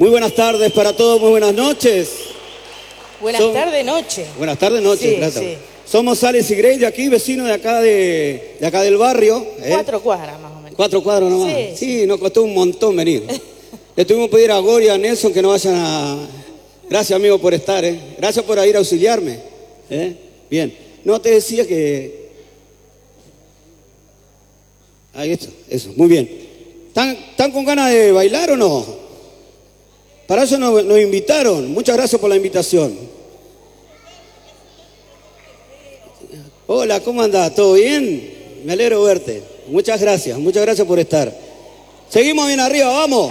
Muy buenas tardes para todos, muy buenas noches. Buenas tardes, noche. Buenas tardes, noches, Sí, gracias. sí. Somos Alex y Grace de aquí, vecinos de acá del barrio. 4 cuadras más o menos. 4 cuadras nomás. Sí, nos costó un montón venir. Le tuvimos que pedir a Gori y a Nelson que no vayan a... Gracias, amigo, por estar, Gracias por ir a auxiliarme. Bien. No, te decía que... Ahí está, eso, muy bien. ¿Están con ganas de bailar o no? Para eso nos invitaron. Muchas gracias por la invitación. Hola, ¿cómo andás? ¿Todo bien? Me alegro verte. Muchas gracias por estar. Seguimos bien arriba, vamos.